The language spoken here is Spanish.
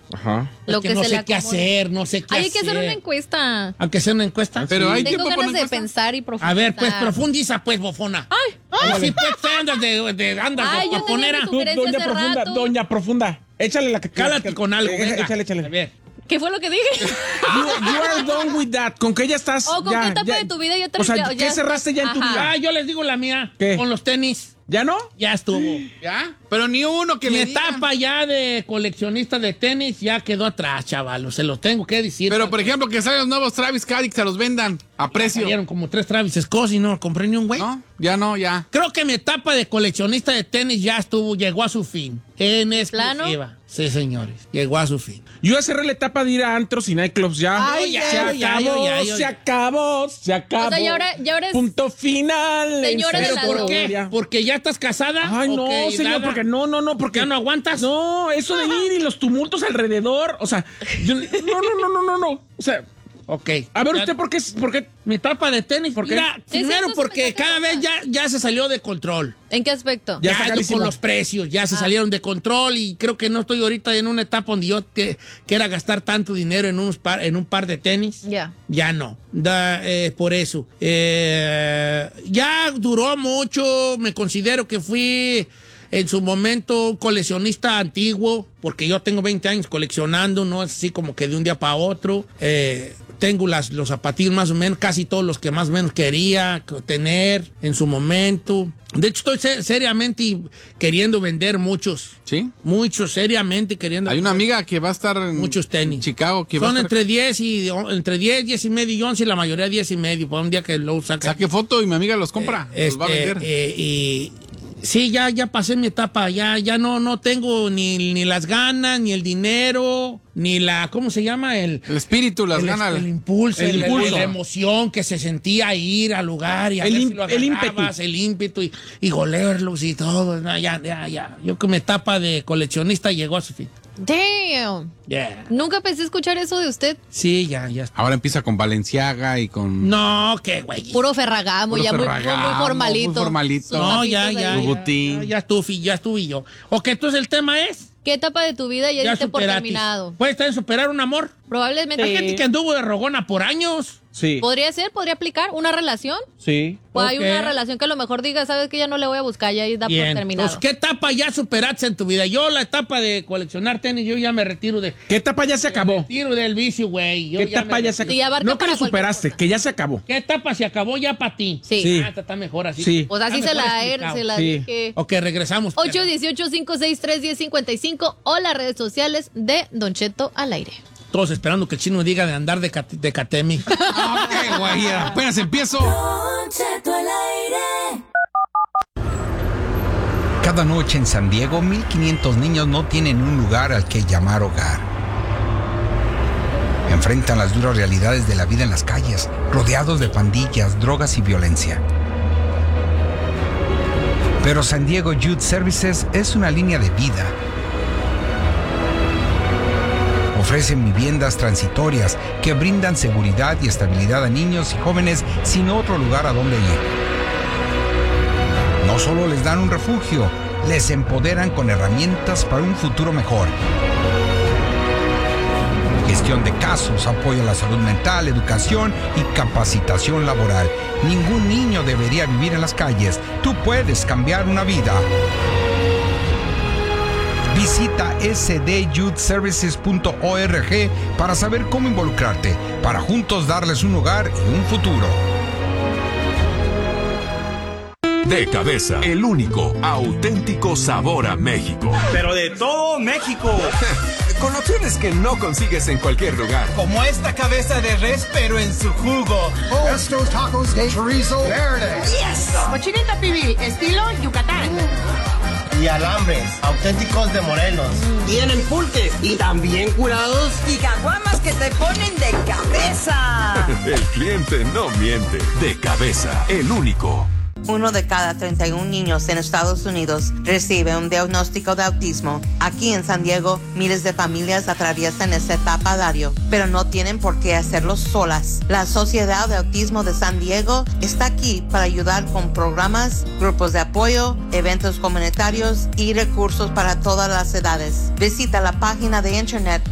Ajá. Lo Es que no se sé le qué acomode. hacer, no sé qué Hay hacer. que hacer una encuesta. Aunque sea una encuesta. Pero hay Tengo tiempo para ganas una de encuesta. pensar y profundizar. A ver, pues profundiza, pues, bofona. Ay, Sí, pues, te andas andas Ay, de yo tenía paponera. mi sugerencia Doña hace Profunda, rato. Doña Profunda. Échale la que... Cálate con algo, venga. Échale. A ver. ¿qué fue lo que dije? You are done with that. ¿Con qué ya estás? ¿O con qué etapa de tu vida ya O sea, ya ¿qué cerraste ya en tu Ajá. vida? Ah, yo les digo la mía. ¿Qué? Con los tenis. ¿Ya no? Ya estuvo. ¿Ya? Pero ni uno que Mi le digan. etapa ya de coleccionista de tenis ya quedó atrás, chaval. Se los tengo que decir. Pero, por ejemplo, que salgan los nuevos Travis Scott y que se los vendan a precio. Salieron como 3 Travis Scott y no compré ni un güey. ¿No? Ya. Creo que mi etapa de coleccionista de tenis ya llegó a su fin. En exclusiva. ¿Plano? Sí, señores. Llegó a su fin. Yo ya cerré la etapa de ir a antros y nightclubs ya. Ay, ya, se ya, acabó, ya, ya. se acabó. O sea, y ahora es Punto final. señora En de serio, la ¿Por dos. qué? ¿Porque ya estás casada? Ay, ¿O no, que señor, nada? porque no, porque ¿Ya no aguantas? No, eso de ir y los tumultos alrededor, o sea, no. O sea, Ok. a ver, Ya- ¿usted por qué? Mi etapa de tenis. ¿Por qué? Mira, Sí, primero sí, porque sí, cada vez ya se salió de control. ¿En qué aspecto? Ya Ya está con carísimo. los precios, ya se salieron de control y creo que no estoy ahorita en una etapa donde yo quiera gastar tanto dinero en un par de tenis. Ya. Ya no. Por eso. Ya duró mucho. Me considero que fui en su momento un coleccionista antiguo, porque yo tengo 20 años coleccionando, no es así como que de un día para otro. Tengo los zapatillos más o menos, casi todos los que más o menos quería tener en su momento. De hecho, estoy seriamente queriendo vender muchos. ¿Sí? Muchos, seriamente queriendo Hay una amiga que va a estar en muchos tenis. Chicago que va Son a estar... entre 10 y medio y 11, y la mayoría 10 y medio, para un día que lo saque. Saque foto y mi amiga los compra. Los va a vender. Sí, ya pasé mi etapa, ya no tengo ni las ganas, ni el dinero, ni la, ¿cómo se llama? El espíritu las gana. El impulso, El impulso. la emoción que se sentía ir al lugar y a ver si lo el agarrabas, el ímpetu y golearlos y todo. No, ya. Yo que mi etapa de coleccionista llegó a su fin. Damn. Yeah. Nunca pensé escuchar eso de usted. Sí, ya. Ahora empieza con Balenciaga y con... No, qué güey. Puro Ferragamo, Puro ya muy Ferragamo, formalito. muy formalito. Sus No, ya. zapitos ahí. Louboutin. Ya estuve yo. Ok, entonces el tema es... ¿Qué etapa de tu vida ya diste por superatis. terminado? ¿Puedes también superar un amor? Probablemente. Hay gente que anduvo de rogona por años. Sí. Podría aplicar una relación. Sí. O hay Ok. una relación que a lo mejor diga, sabes que ya no le voy a buscar, ya da por Bien. terminado. Pues, ¿qué etapa ya superaste en tu vida? Yo la etapa de coleccionar tenis, yo ya me retiro de... ¿Qué etapa ya se acabó? Retiro del vicio, güey. Yo ¿Qué ya etapa me ya se retiro. Sí, abarca acabó? No que para lo cualquier superaste, cosa. que ya se acabó. ¿Qué etapa se acabó ya para ti? Sí. Sí. Ah, está mejor así. Sí. Pues así Está se mejor la explicado. Sí. dije. Ok, regresamos. 818-563-1055 o las redes sociales de Don Cheto al aire. Todos esperando que el chino diga de andar de Catemi. Ok, güey, apenas empiezo. Don Cheto al aire. Cada noche en San Diego, 1,500 niños no tienen un lugar al que llamar hogar. Enfrentan las duras realidades de la vida en las calles, rodeados de pandillas, drogas y violencia. Pero San Diego Youth Services es una línea de vida. Ofrecen viviendas transitorias que brindan seguridad y estabilidad a niños y jóvenes sin otro lugar a donde ir. No solo les dan un refugio, les empoderan con herramientas para un futuro mejor. Gestión de casos, apoyo a la salud mental, educación y capacitación laboral. Ningún niño debería vivir en las calles. Tú puedes cambiar una vida. Visita sdyouthservices.org para saber cómo involucrarte, para juntos darles un hogar y un futuro. De Cabeza, el único auténtico sabor a México. Pero de todo México. Con opciones que no consigues en cualquier lugar. Como esta cabeza de res, pero en su jugo. Estos tacos de chorizo verde. Cochinita pibil, estilo Yucatán. Y alambres, auténticos de Morelos. Tienen pulques y también curados. Y caguamas que te ponen de cabeza. El cliente no miente. De Cabeza, el único. 1 de cada 31 niños en Estados Unidos recibe un diagnóstico de autismo. Aquí en San Diego, miles de familias atraviesan esta etapa a diario, pero no tienen por qué hacerlo solas. La Sociedad de Autismo de San Diego está aquí para ayudar con programas, grupos de apoyo, eventos comunitarios y recursos para todas las edades. Visita la página de internet